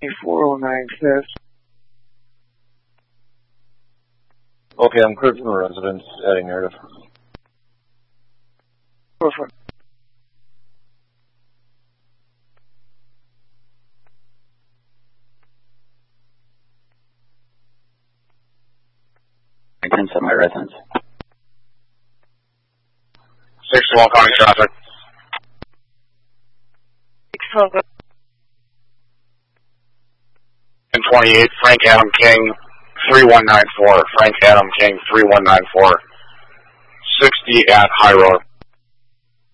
4095. Okay, I'm cleared from the residence, adding narrative. Perfect. I can set my residence. 61 calling traffic. 61 go. 28, Frank Adam King, 3194. Frank Adam King, 3194. 60 at High Road.